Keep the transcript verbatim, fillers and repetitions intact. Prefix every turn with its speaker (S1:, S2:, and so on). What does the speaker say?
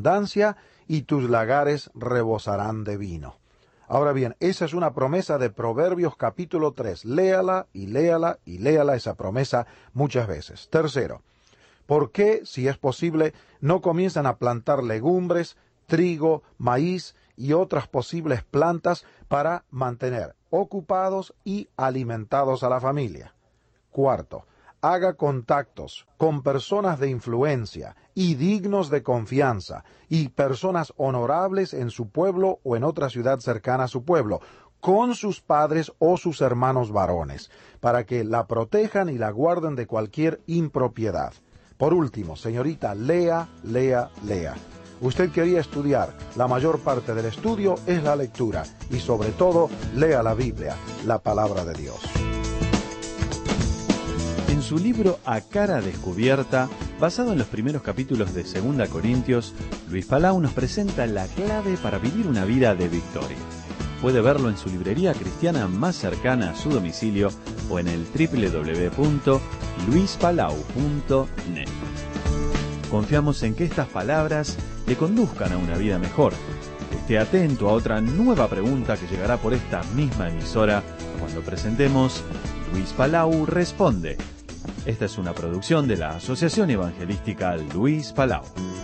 S1: abundancia y tus lagares rebosarán de vino. Ahora bien, esa es una promesa de Proverbios capítulo tres. Léala y léala y léala esa promesa muchas veces. Tercero, ¿por qué, si es posible, no comienzan a plantar legumbres, trigo, maíz y otras posibles plantas para mantener ocupados y alimentados a la familia? Cuarto, haga contactos con personas de influencia y dignos de confianza y personas honorables en su pueblo o en otra ciudad cercana a su pueblo, con sus padres o sus hermanos varones, para que la protejan y la guarden de cualquier impropiedad. Por último, señorita, lea, lea, lea. Usted quería estudiar, la mayor parte del estudio es la lectura, y sobre todo, lea la Biblia, la palabra de Dios.
S2: En su libro A Cara Descubierta, basado en los primeros capítulos de Segunda Corintios, Luis Palau nos presenta la clave para vivir una vida de victoria. Puede verlo en su librería cristiana más cercana a su domicilio o en el doble u doble u doble u punto luis palau punto net. Confiamos en que estas palabras le conduzcan a una vida mejor. Esté atento a otra nueva pregunta que llegará por esta misma emisora cuando presentemos Luis Palau Responde. Esta es una producción de la Asociación Evangelística Luis Palau.